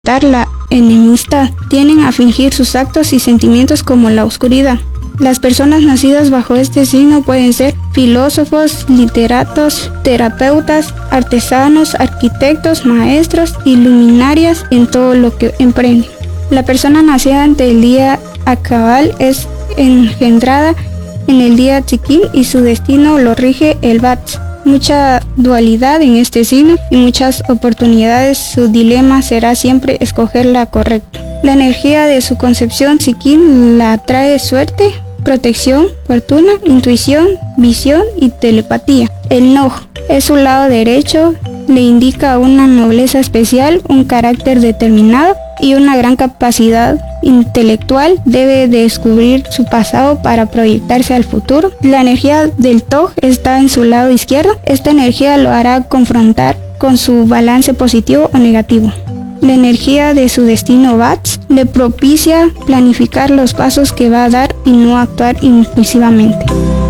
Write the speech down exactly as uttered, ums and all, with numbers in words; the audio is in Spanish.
la enemistad. Tienden a fingir sus actos y sentimientos como la oscuridad. Las personas nacidas bajo este signo pueden ser filósofos, literatos, terapeutas, artesanos, arquitectos, maestros y luminarias en todo lo que emprenden. La persona nacida ante el día Akabal es engendrada en el día Tzikín y su destino lo rige el Bats. Mucha dualidad en este signo y muchas oportunidades. Su dilema será siempre escoger la correcta. La energía de su concepción Tzikín la trae suerte, protección, fortuna, intuición, visión y telepatía. El Noj es su lado derecho, le indica una nobleza especial, un carácter determinado y una gran capacidad intelectual. Debe descubrir su pasado para proyectarse al futuro. La energía del Toj está en su lado izquierdo. Esta energía lo hará confrontar con su balance positivo o negativo. La energía de su destino Bats le propicia planificar los pasos que va a dar y no actuar impulsivamente.